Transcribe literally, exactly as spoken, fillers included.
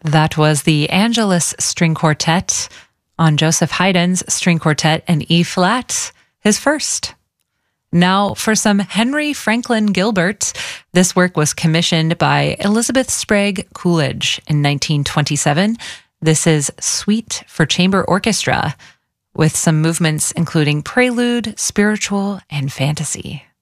That was the Angelus String Quartet on Joseph Haydn's String Quartet in E flat, his first. Now for some Henry Franklin Gilbert. This work was commissioned by Elizabeth Sprague Coolidge in nineteen twenty-seven. This is Suite for Chamber Orchestra, with some movements including prelude, spiritual, and fantasy.